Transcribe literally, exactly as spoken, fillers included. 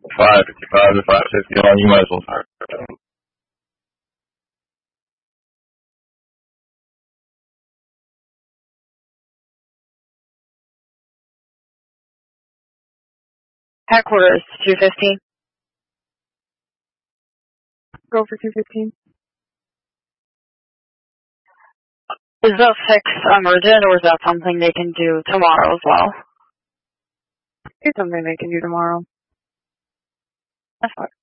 five fifty-five to five sixty on, you might as well start. Headquarters, two fifteen. Go for two fifteen. Is the fix emergent, or is that something they can do tomorrow as well? It's something they can do tomorrow. That's fine.